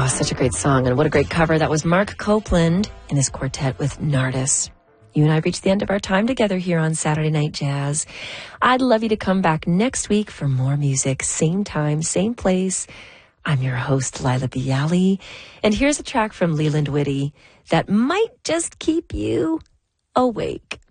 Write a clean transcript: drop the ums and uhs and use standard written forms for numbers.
such a great song, and what a great cover. That was Mark Copeland in his quartet with Nardis. You and I reached the end of our time together here on Saturday Night Jazz. I'd love you to come back next week for more music, same time, same place. I'm your host, Lila Bialy, and here's a track from Leland Whitty that might just keep you awake.